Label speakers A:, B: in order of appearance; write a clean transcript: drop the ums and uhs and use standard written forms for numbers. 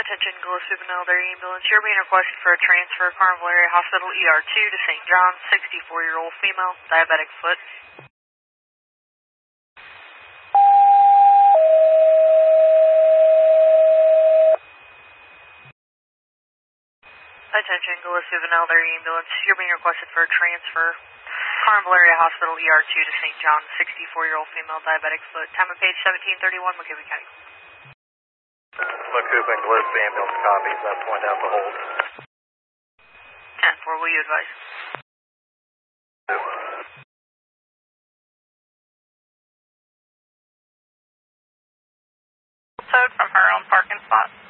A: Attention, Gillespie Elderly Ambulance. You're being requested for a transfer. Carnival Area Hospital, ER2 to St. John's, 64-year-old female, diabetic foot. Attention, Gillespie Elderly Ambulance. You're being requested for a transfer. Carnival Area Hospital, ER2 to St. John's, 64-year-old female, diabetic foot. Time of page 1731, McCook County.
B: McCook and Gillespie Ambulance copies. That point out the hold.
A: 10-4, will you advise?
C: Towed from her own parking spot.